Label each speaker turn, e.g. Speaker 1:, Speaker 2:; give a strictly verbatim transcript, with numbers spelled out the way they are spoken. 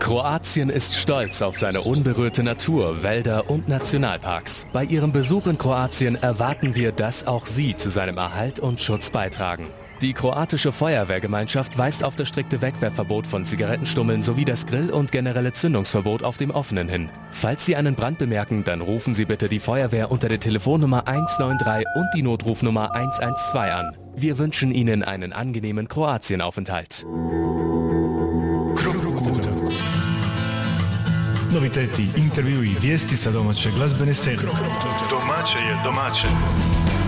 Speaker 1: Kroatien ist stolz auf seine unberührte Natur, Wälder und Nationalparks. Bei Ihrem Besuch in Kroatien erwarten wir, dass auch Sie zu seinem Erhalt und Schutz beitragen. Die kroatische Feuerwehrgemeinschaft weist auf das strikte Wegwerfverbot von Zigarettenstummeln sowie das Grill- und generelle Zündungsverbot auf dem Offenen hin. Falls Sie einen Brand bemerken, dann rufen Sie bitte die Feuerwehr unter der Telefonnummer eins neun drei und die Notrufnummer eins eins zwei an. Wir wünschen Ihnen einen angenehmen Kroatienaufenthalt.
Speaker 2: Noviteti, intervjui, vijesti sa domaće glazbene scene.
Speaker 3: Domaće je domaće.